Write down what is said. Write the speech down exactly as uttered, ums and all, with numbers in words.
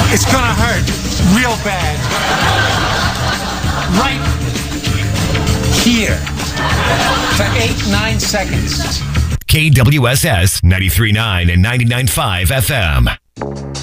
It's gonna hurt real bad. Right here. For eight, nine seconds. K W S S ninety-three point nine and ninety-nine point five F M.